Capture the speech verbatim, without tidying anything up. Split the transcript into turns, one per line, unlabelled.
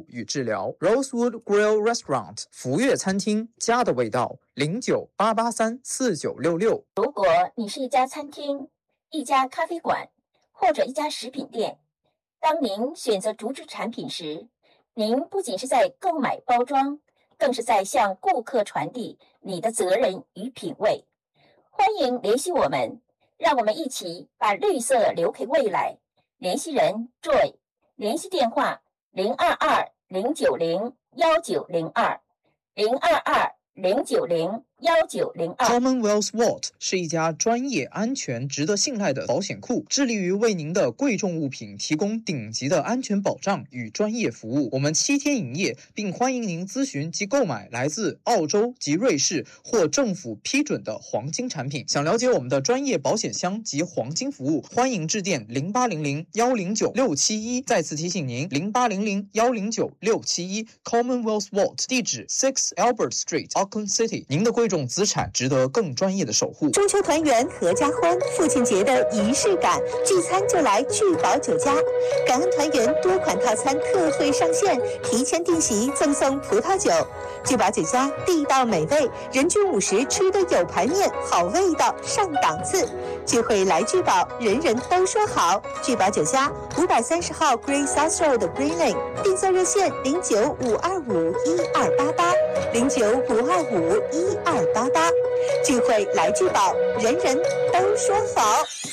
务与治疗。Rosewood Grill Restaurant 福悦餐厅，家的味道。零九八八三四九六六。
如果你是一家餐厅、一家咖啡馆或者一家食品店，当您选择竹制产品时，您不仅是在购买包装，更是在向顾客传递你的责任与品味。欢迎联系我们，让我们一起把绿色留给未来。联系人 Joy， 联系电话零二二零九零幺九零二零二二零九零幺九零二。
Commonwealth Vault 是一家专业、安全、值得信赖的保险库，致力于为您的贵重物品提供顶级的安全保障与专业服务。我们七天营业，并欢迎您咨询及购买来自澳洲及瑞士或政府批准的黄金产品。想了解我们的专业保险箱及黄金服务，欢迎致电零八零零幺零九六七一。再次提醒您，零八零零幺零九六七一 Commonwealth Vault， 地址 Six Albert Street，Auckland City。您的贵重资产值得更专业的守护。
中秋团圆、合家欢、父亲节的仪式感，聚餐就来聚宝酒家。感恩团圆多款套餐特惠上线，提前订席赠送葡萄酒。聚宝酒家地道美味，人均五十吃的有排面，好味道上档次。聚会来聚宝，人人都说好。聚宝酒家五百三十号 Grey South Road Green Lane， 订座热线零九五二五一二八八零九五二五一二八八。聚会来聚宝，人人都说好。